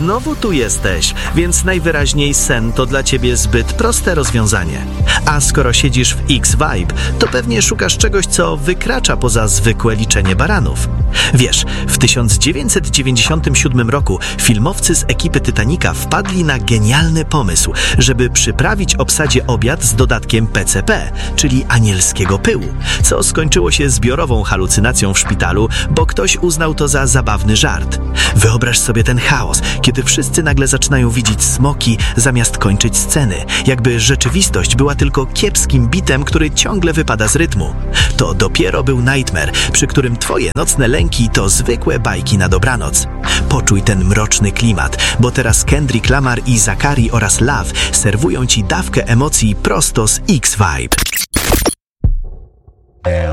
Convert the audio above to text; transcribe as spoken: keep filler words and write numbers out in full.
znowu tu jesteś, więc najwyraźniej sen to dla ciebie zbyt proste rozwiązanie. A skoro siedzisz w X-Vibe, to pewnie szukasz czegoś, co wykracza poza zwykłe liczenie baranów. Wiesz, w tysiąc dziewięćset dziewięćdziesiątym siódmym roku filmowcy z ekipy Titanica wpadli na genialny pomysł, żeby przyprawić obsadzie obiad z dodatkiem P C P, czyli anielskiego pyłu, co skończyło się zbiorową halucynacją w szpitalu, bo ktoś uznał to za zabawny żart. Wyobraź sobie ten chaos, kiedy wszyscy nagle zaczynają widzieć smoki zamiast kończyć sceny, jakby rzeczywistość była tylko kiepskim bitem, który ciągle wypada z rytmu. To dopiero był nightmare, przy którym twoje nocne lęki to zwykłe bajki na dobranoc. Poczuj ten mroczny klimat, bo teraz Kendrick Lamar i Zakari oraz Love serwują ci dawkę emocji prosto z X-Vibe.